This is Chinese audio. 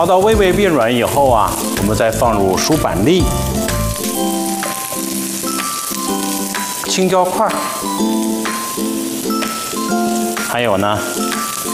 熬到微微变软以后啊，我们再放入酥板粒、青椒块，还有呢